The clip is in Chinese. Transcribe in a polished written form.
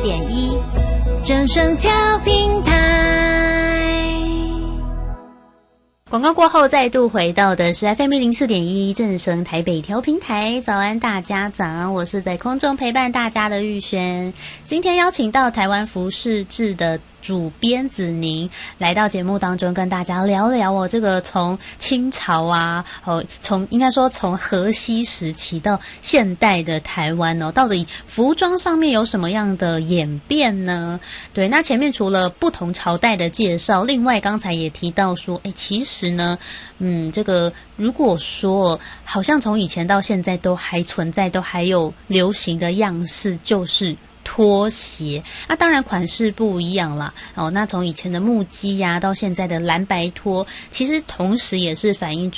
104.1正声调频台。广告过后，再度回到的是 FM 104.1正声台北调频台。早安，大家早安，我是在空中陪伴大家的玉轩。今天邀请到台湾服饰志的主编子宁来到节目当中，跟大家聊聊这个从清朝啊，应该说从荷西时期到现代的台湾到底服装上面有什么样的演变呢？对，那前面除了不同朝代的介绍，另外刚才也提到说，其实呢，这个如果说好像从以前到现在都还存在，都还有流行的样式，就是拖鞋。那当然款式不一样啦。那从以前的木屐呀，到现在的蓝白拖，其实同时也是反映